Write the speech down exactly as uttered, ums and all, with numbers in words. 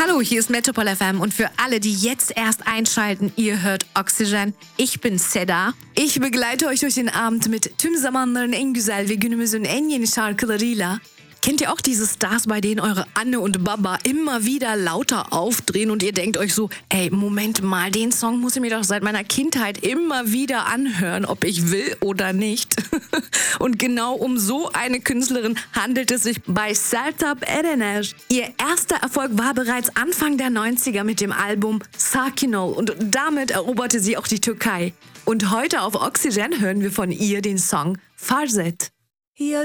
Hallo, hier ist Metropol F M und für alle, die jetzt erst einschalten, ihr hört Oxygen. Ich bin Seda. Ich begleite euch durch den Abend mit tüm zamanların en güzel ve günümüzün en yeni şarkılarıyla. Kennt ihr auch diese Stars, bei denen eure Anne und Baba immer wieder lauter aufdrehen und ihr denkt euch so, ey, Moment mal, den Song muss ich mir doch seit meiner Kindheit immer wieder anhören, ob ich will oder nicht. Und genau um so eine Künstlerin handelt es sich bei Sertab Erener. Ihr erster Erfolg war bereits Anfang der neunziger mit dem Album Sakin Ol und damit eroberte sie auch die Türkei. Und heute auf Oxygen hören wir von ihr den Song Farzet.